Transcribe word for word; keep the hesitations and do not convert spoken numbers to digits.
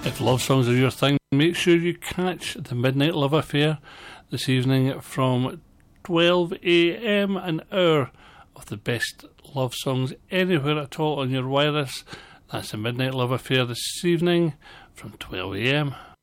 If love songs are your thing, make sure you catch the Midnight Love Affair this evening from twelve a m, an hour of the best love songs anywhere at all on your wireless. That's the Midnight Love Affair this evening from twelve a m.